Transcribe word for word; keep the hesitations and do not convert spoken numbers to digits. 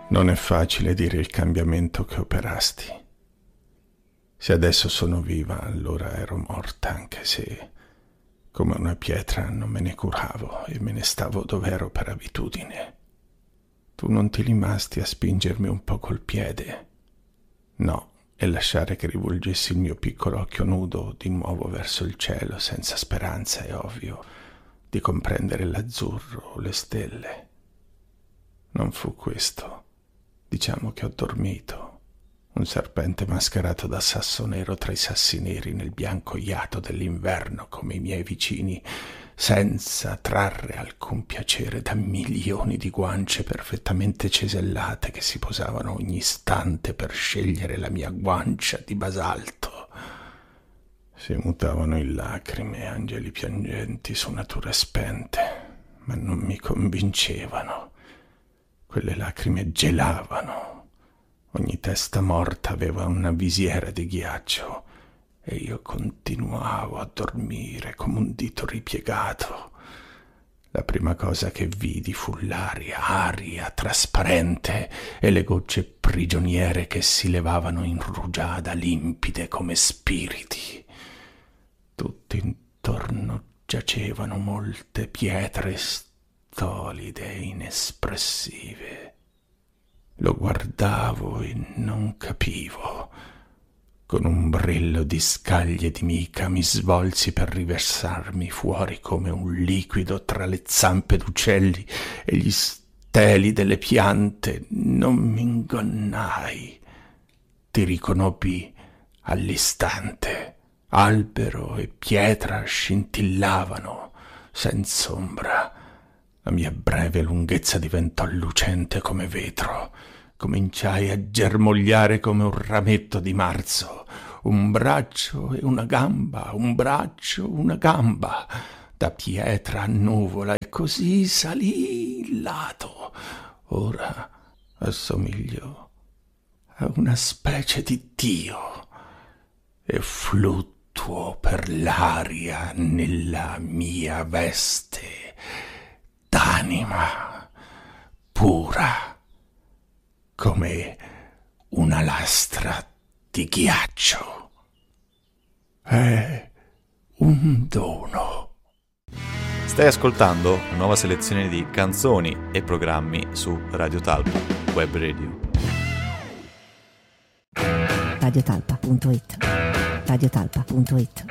Non è facile dire il cambiamento che operasti. Se adesso sono viva, allora ero morta, anche se, come una pietra, non me ne curavo e me ne stavo dov'ero per abitudine. Tu non ti rimasti a spingermi un po' col piede? No, e lasciare che rivolgessi il mio piccolo occhio nudo di nuovo verso il cielo, senza speranza, è ovvio, di comprendere l'azzurro o le stelle. Non fu questo. Diciamo che ho dormito, un serpente mascherato da sasso nero tra i sassi neri nel bianco iato dell'inverno come i miei vicini, senza trarre alcun piacere da milioni di guance perfettamente cesellate che si posavano ogni istante per scegliere la mia guancia di basalto. Si mutavano in lacrime, angeli piangenti su nature spente, ma non mi convincevano. Quelle lacrime gelavano. Ogni testa morta aveva una visiera di ghiaccio e io continuavo a dormire come un dito ripiegato. La prima cosa che vidi fu l'aria, aria trasparente e le gocce prigioniere che si levavano in rugiada limpide come spiriti. Tutti intorno giacevano molte pietre stolide e inespressive. Lo guardavo e non capivo. Con un brillo di scaglie di mica mi svolsi per riversarmi fuori come un liquido tra le zampe d'uccelli e gli steli delle piante. Non mi ingannai. Ti riconobbi all'istante. Albero e pietra scintillavano senza ombra. La mia breve lunghezza diventò lucente come vetro. Cominciai a germogliare come un rametto di marzo. Un braccio e una gamba, un braccio, una gamba, da pietra a nuvola, e così salì il lato. Ora assomiglio a una specie di dio e fluttuo per l'aria nella mia veste d'anima pura come una lastra di ghiaccio. È un dono. Stai ascoltando una nuova selezione di canzoni e programmi su Radio Talpa Web Radio. radiotalpa punto it radiotalpa punto it